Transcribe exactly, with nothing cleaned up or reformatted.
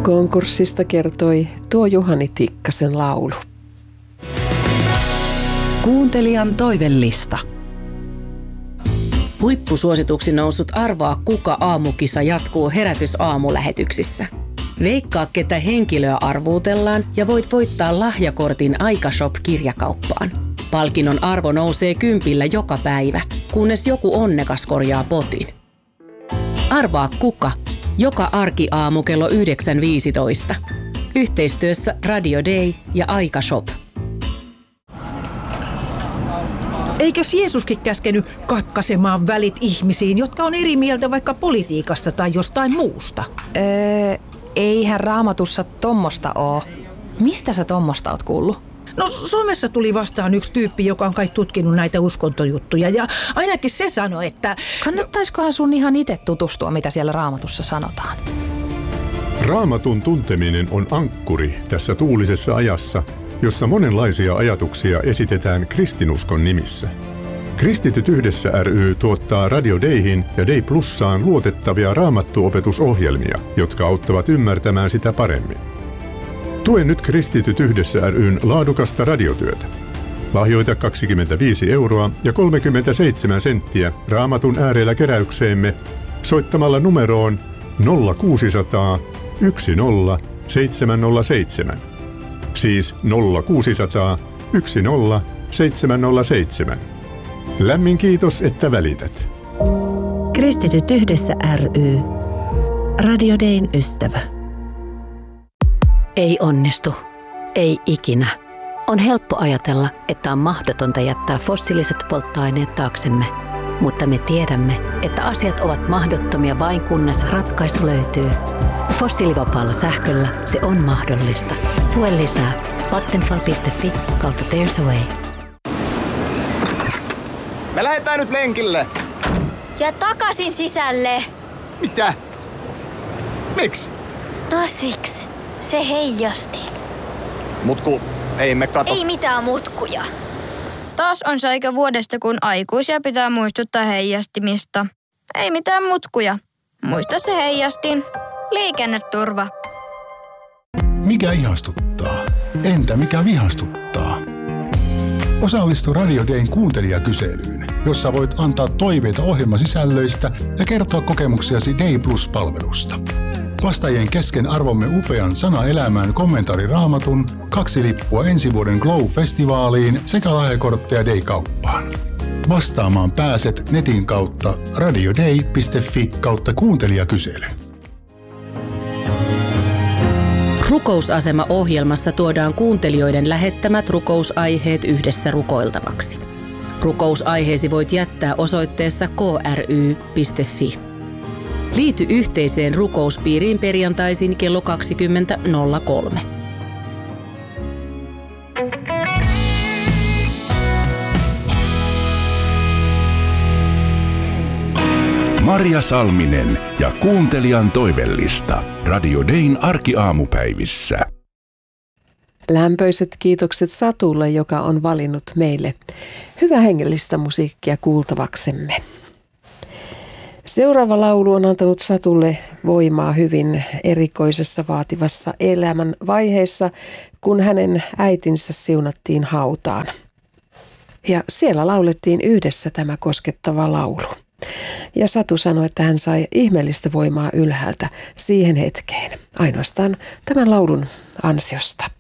Konkurssista kertoi tuo Juhani Tikkasen laulu. Kuuntelijan toivellista. Huippusuosituksi noussut Arvaa kuka -aamukisa jatkuu Herätys-aamulähetyksissä. Veikkaa, ketä henkilöä arvuutellaan ja voit voittaa lahjakortin Aikashop-kirjakauppaan. Palkinnon arvo nousee kympillä joka päivä, kunnes joku onnekas korjaa potin. Arvaa kuka, joka arkiaamu kello yhdeksän viisitoista. Yhteistyössä Radio Day ja Aikashop. Eikös Jeesuskin käskenyt katkaisemaan välit ihmisiin, jotka on eri mieltä vaikka politiikasta tai jostain muusta? Öö, eihän Raamatussa tommosta oo. Mistä sä tommosta oot kuullut? No somessa tuli vastaan yksi tyyppi, joka on kai tutkinut näitä uskontojuttuja ja ainakin se sanoi, että... Kannattaiskohan sun ihan itse tutustua, mitä siellä Raamatussa sanotaan? Raamatun tunteminen on ankkuri tässä tuulisessa ajassa, jossa monenlaisia ajatuksia esitetään kristinuskon nimissä. Kristityt yhdessä ry tuottaa Radio Dayhin ja Day Plussaan luotettavia raamattuopetusohjelmia, jotka auttavat ymmärtämään sitä paremmin. Tue nyt Kristityt yhdessä ry:n laadukasta radiotyötä. Lahjoita kaksikymmentäviisi euroa ja kolmekymmentäseitsemän senttiä Raamatun äärellä keräykseemme soittamalla numeroon nolla kuusisataa yksi nolla seitsemän nolla seitsemän. Siis nolla kuusisataa yksi nolla seitsemän nolla seitsemän. Lämmin kiitos, että välität. Kristityt yhdessä ry. Radio Dayn ystävä. Ei onnistu. Ei ikinä. On helppo ajatella, että on mahdotonta jättää fossiiliset polttoaineet taaksemme. Mutta me tiedämme, että asiat ovat mahdottomia vain kunnes ratkaisu löytyy. Fossiilivapaalla sähköllä se on mahdollista. Lue lisää vattenfall piste fi kautta There's a Way. Me lähdetään nyt lenkille. Ja takaisin sisälle. Mitä? Miksi? No siksi. Se heijasti. Mutku, ei me kato. Ei mitään mutkuja. Taas on se aika vuodesta, kun aikuisia pitää muistuttaa heijastimista. Ei mitään mutkuja. Muista se heijastin. Liikenneturva. Mikä ihastuttaa? Entä mikä vihastuttaa? Osallistu Radio Dayn kuuntelijakyselyyn, jossa voit antaa toiveita ohjelmasisällöistä ja kertoa kokemuksiasi Day Plus-palvelusta. Vastaajien kesken arvomme upean Sana elämään kommentaari Raamatun, kaksi lippua ensi vuoden Glow-festivaaliin sekä lahjakortteja Day-kauppaan. Vastaamaan pääset netin kautta radioday piste fi kautta kuuntelijakysely. Rukousasema-ohjelmassa tuodaan kuuntelijoiden lähettämät rukousaiheet yhdessä rukoiltavaksi. Rukousaiheesi voit jättää osoitteessa k r y piste f i. Liity yhteiseen rukouspiiriin perjantaisin kello kaksikymmentä nolla kolme. Marja Salminen ja kuuntelijan toivellista Radio Dayn arkiaamupäivissä. Lämpöiset kiitokset Satulle, joka on valinnut meille hyvää hengellistä musiikkia kuultavaksemme. Seuraava laulu on antanut Satulle voimaa hyvin erikoisessa vaativassa elämän vaiheessa, kun hänen äitinsä siunattiin hautaan. Ja siellä laulettiin yhdessä tämä koskettava laulu. Ja Satu sanoi, että hän sai ihmeellistä voimaa ylhäältä siihen hetkeen, ainoastaan tämän laulun ansiosta.